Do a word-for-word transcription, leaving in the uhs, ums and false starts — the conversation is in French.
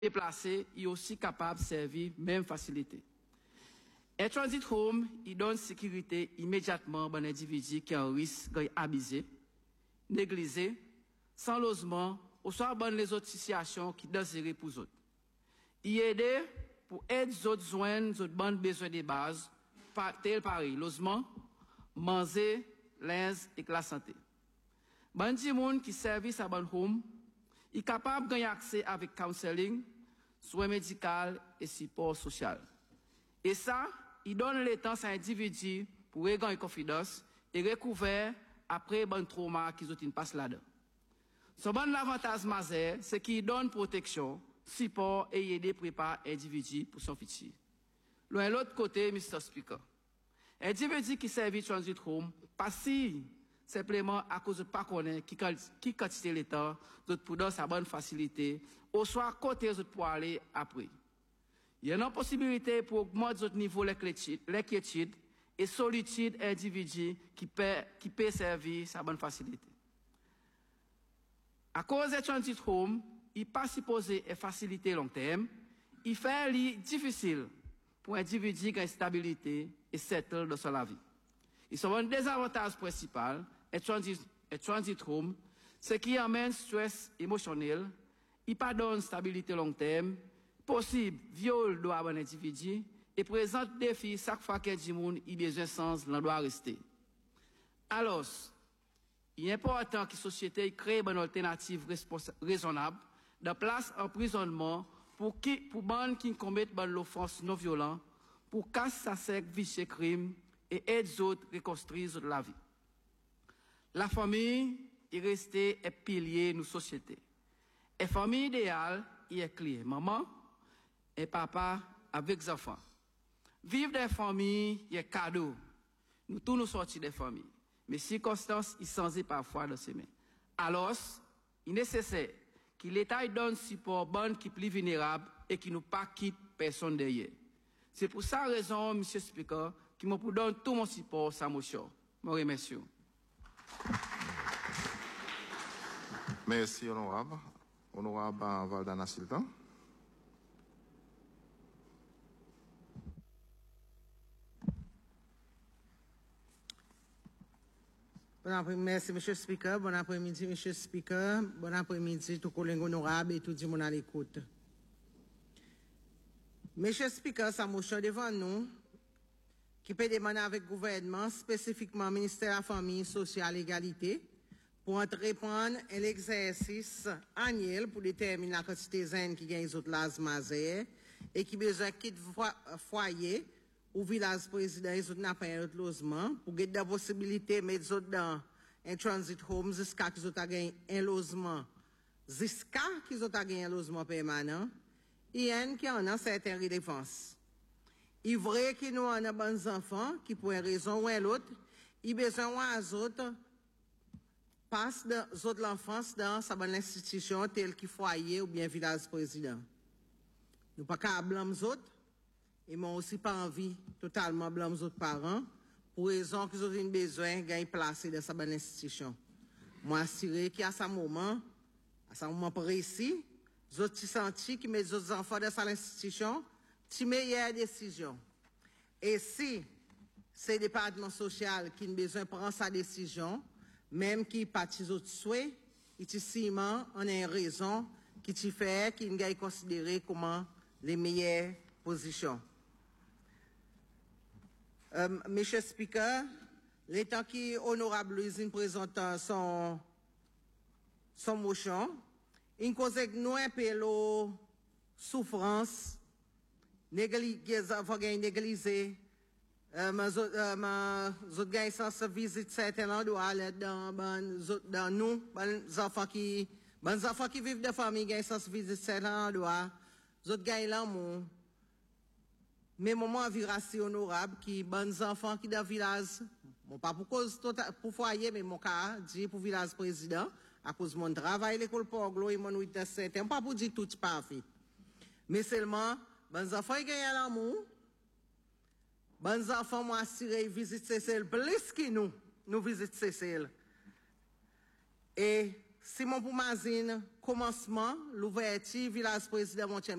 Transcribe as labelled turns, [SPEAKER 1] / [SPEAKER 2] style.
[SPEAKER 1] déplacé, il est aussi capable de servir même facilité. Un transit home, il donne sécurité immédiatement à un individu qui est en risque d'abusé, négligé, sans logement, ou soit dans les autres situations qui désirent pour les autres. Il aide pour aider les autres joindre les autres besoins de base, tel pareil, logement, manger, linge et la santé. Bandi moun qui service à ban home, il est capable de gagner accès avec counseling, soins médicaux et support social. Et ça, il donne le temps à l'individu pour regagner confiance et recouvrir après bon trauma qu'ils ont passé là-dedans. Son bon avantage majeur, c'est qu'il donne protection, support et aider préparer l'individu pour son futur. Loin l'autre côté, mister Speaker, individu qui servit transit home, pas si simplement à cause de pas connaître qui qui quantité l'état, d'autres pour donner sa bonne facilité, ou soit côté d'autres pour aller après. Il y a une possibilité pour augmenter notre niveau l'inquiétude et solitude individu qui peut, qui peut servir sa bonne facilité. À cause de transit home, il pas supposé faciliter long terme, il fait li difficile pour un individu qui a une stabilité et settle dans sa vie. Ils sont un désavantage principal, et transit, et transit home, ce qui amène stress émotionnel, il pas donne stabilité long terme, possible viol doit un individu et présente défi chaque fois qu'un monde il besoin sens l'en doit rester. Alors, il est important que la société crée une alternative raisonnable de place emprisonnement pour qui pour bande qui commettent l'offense non violente, pour casser sa sec vicieux crime et aider les autres à reconstruire la vie. La famille est restée un pilier de nos sociétés. La famille idéale est clé. Maman et papa avec les enfants. Vivre des familles est cadeau. Nous tous nous sortis des familles. Mais circonstances, ils sont parfois dans ces mains. Alors, il est nécessaire que l'État donne support bon qui est plus vulnérable et qui ne pas quitte personne derrière. C'est pour ça raison, Monsieur Speaker, qui me donne tout mon support à motion. Je vous remercie.
[SPEAKER 2] Merci, honorable. Honorable Valdana Sultan.
[SPEAKER 3] Bon après-midi, merci, Monsieur Speaker. Bon après-midi, Monsieur Speaker. Bon après-midi, tout collègue honorable et tout le monde à l'écoute. Monsieur Speaker, ça motion devant nous, qui peut demander avec le gouvernement, spécifiquement le ministère de la Famille, Sociale et Égalité, pour entreprendre l'exercice annuel pour déterminer la quantité de zen qui gagne les autres lasmazères et qui besoin quitte foyer ou village président, ils ont pas un autre logement pour gagner la possibilité de mettre autres dans un transit home jusqu'à qu'ils ont gagné un logement, jusqu'à qu'ils ont gagné un logement permanent, il y a un qui en a certaines défenses. Il est vrai que nous avons des enfants qui, pour une raison ou une autre, ils ont besoin aux autres passe de l'enfance dans sa bonne institution telle que foyer ou bien village président. Nous pas qu'à blâmer les autres, et m'ont aussi pas envie totalement blâmer les autres parents pour raison qu'ils ont besoin de gagner place dans sa bonne institution. Moi, assuré qu'à ce moment, à ce moment précis, les autres senti qui mettent les autres enfants dans sa institution, tu meilleure décision. Et si c'est le département social qui a besoin de prendre sa décision, même qui partit autres souhaits, il te ciment en a une raison qui te fait qu'il est considéré comme les meilleures positions. Euh, Monsieur Speaker, l'état qui honorable Louisine présente son son motion, il cause que nous un peu la souffrance, négliger Euh, ma zot gagne sans visite certains endroits dans dans nous les enfants qui les enfants qui vivent de famille gagne sans visite certains endroits zot gagne l'amour mais moment virasi honorable qui bonnes enfants qui dans village bon pas pour cause pour foyer mais mon cas dit pour village président à cause mon travail l'école Poglo et mon huit sept pas pour dire tout parfait mais seulement bonnes enfants qui gagne l'amour. Bonnes enfants m'ont assuré visite Cécile plus que nous, nous visitons Cécile. Et Simon Poumazine, commencement, l'ouverture, village président Montier